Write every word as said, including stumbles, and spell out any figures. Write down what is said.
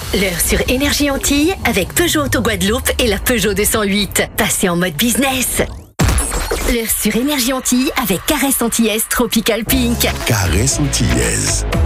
L'heure sur Énergie Antilles avec Peugeot Auto Guadeloupe et la Peugeot deux cent huit. Passez en mode business. L'heure sur Énergie Antilles avec Caresse Antillaise Tropical Pink. Caresse Antillaise.